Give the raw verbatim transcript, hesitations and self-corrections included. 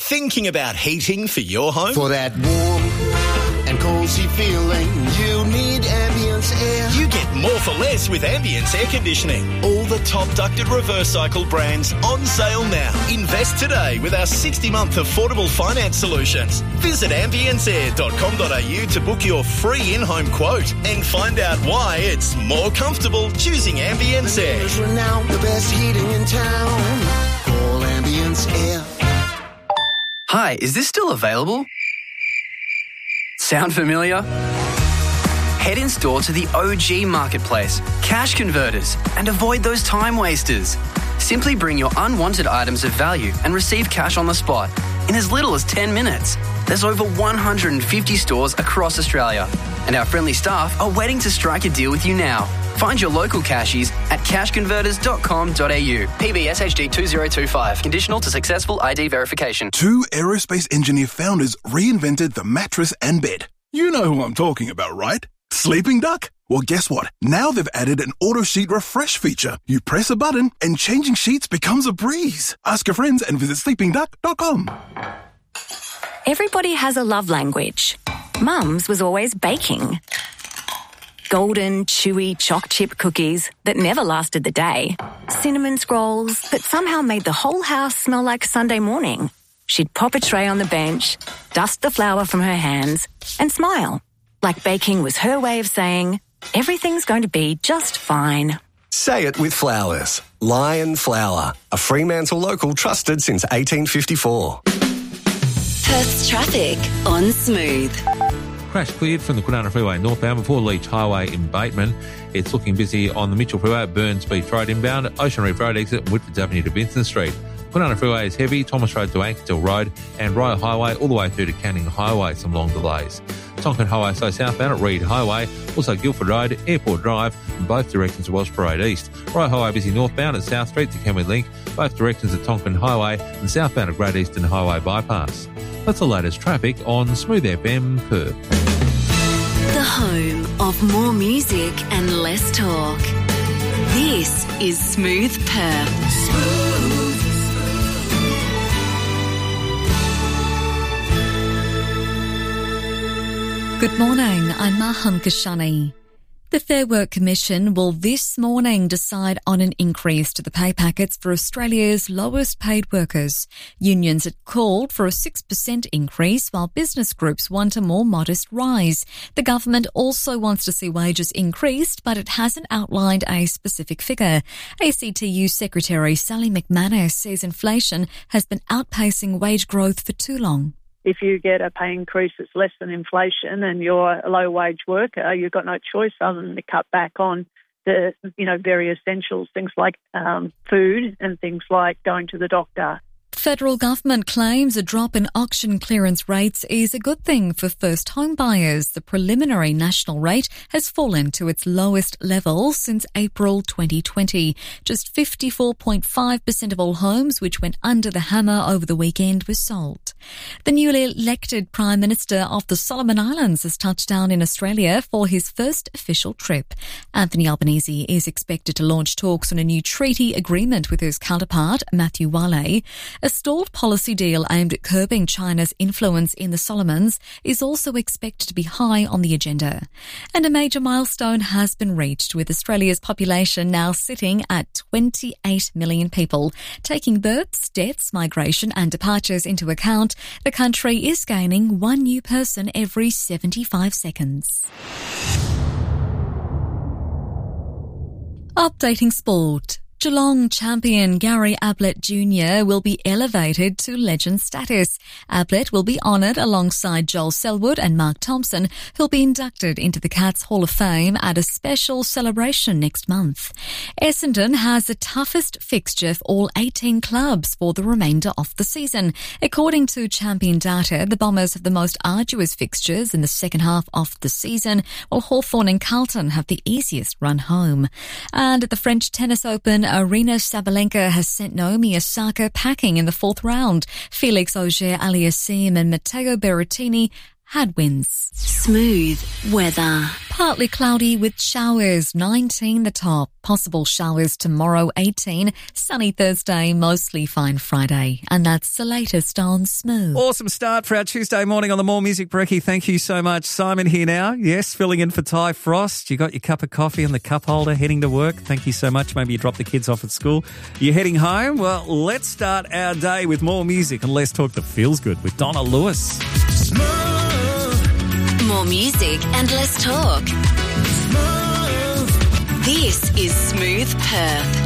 Thinking about heating for your home? For that warm and cosy feeling, you need Ambience Air. You get more for less with Ambience Air Conditioning. All the top ducted reverse cycle brands on sale now. Invest today with our sixty-month affordable finance solutions. Visit ambience air dot com dot a u to book your free in-home quote and find out why it's more comfortable choosing Ambience Air. Renowned, the best heating in town. Call Ambience Air. Hi, is this still available? Sound familiar? Head in store to the O G Marketplace, Cash Converters, and avoid those time wasters. Simply bring your unwanted items of value and receive cash on the spot in as little as ten minutes. There's over one hundred fifty stores across Australia, and our friendly staff are waiting to strike a deal with you now. Find your local cashies at cash converters dot com dot a u. P B S H D two zero two five. Conditional to successful I D verification. Two aerospace engineer founders reinvented the mattress and bed. You know who I'm talking about, right? Sleeping Duck? Well, guess what? Now they've added an auto sheet refresh feature. You press a button and changing sheets becomes a breeze. Ask your friends and visit sleeping duck dot com. Everybody has a love language. Mum's was always baking. Golden, chewy choc chip cookies that never lasted the day. Cinnamon scrolls that somehow made the whole house smell like Sunday morning. She'd pop a tray on the bench, dust the flour from her hands, and smile. Like baking was her way of saying, everything's going to be just fine. Say it with flowers. Lion Flour, a Fremantle local trusted since eighteen fifty-four. Perth's traffic on Smooth. Crash cleared from the Kwinana Freeway northbound before Leach Highway in Bateman. It's looking busy on the Mitchell Freeway at Burns Beach Road inbound, Ocean Reef Road exit and Whitfords Avenue to Vincent Street. Kwinana Freeway is heavy, Thomas Road to Ankertil Road and Royal Highway all the way through to Canning Highway, some long delays. Tonkin Highway so southbound at Reed Highway, also Guildford Road, Airport Drive, in both directions to Welsh Parade East. Royal Highway busy northbound at South Street to Kenwood Link, both directions at Tonkin Highway and southbound at Great Eastern Highway Bypass. That's the latest traffic on Smooth F M Perth. The home of more music and less talk. This is Smooth Perth. Smooth. Good morning, I'm Maham Kashani. The Fair Work Commission will this morning decide on an increase to the pay packets for Australia's lowest paid workers. Unions had called for a six percent increase while business groups want a more modest rise. The government also wants to see wages increased, but it hasn't outlined a specific figure. A C T U Secretary Sally McManus says inflation has been outpacing wage growth for too long. If you get a pay increase that's less than inflation and you're a low-wage worker, you've got no choice other than to cut back on the, you know, very essentials, things like um, food and things like going to the doctor. Federal government claims a drop in auction clearance rates is a good thing for first home buyers. The preliminary national rate has fallen to its lowest level since April twenty twenty. Just fifty-four point five percent of all homes which went under the hammer over the weekend were sold. The newly elected Prime Minister of the Solomon Islands has touched down in Australia for his first official trip. Anthony Albanese is expected to launch talks on a new treaty agreement with his counterpart, Matthew Wale. A stalled policy deal aimed at curbing China's influence in the Solomons is also expected to be high on the agenda. And a major milestone has been reached, with Australia's population now sitting at twenty-eight million people. Taking births, deaths, migration and departures into account, the country is gaining one new person every seventy-five seconds. Updating sport. Geelong champion Gary Ablett Junior will be elevated to legend status. Ablett will be honoured alongside Joel Selwood and Mark Thompson, who'll be inducted into the Cats Hall of Fame at a special celebration next month. Essendon has the toughest fixture of all eighteen clubs for the remainder of the season. According to Champion Data, the Bombers have the most arduous fixtures in the second half of the season, while Hawthorn and Carlton have the easiest run home. And at the French Tennis Open, Arina Sabalenka has sent Naomi Osaka packing in the fourth round. Felix Auger-Aliassime and Matteo Berrettini had wins. Smooth weather. Partly cloudy with showers, nineteen the top. Possible showers tomorrow, eighteen. Sunny Thursday, mostly fine Friday. And that's the latest on Smooth. Awesome start for our Tuesday morning on the More Music Brekkie. Thank you so much. Simon here now. Yes, filling in for Ty Frost. You got your cup of coffee and the cup holder heading to work. Thank you so much. Maybe you dropped the kids off at school. You're heading home? Well, let's start our day with more music and let's talk that feels good with Donna Lewis. More music and less talk. This is Smooth Perth.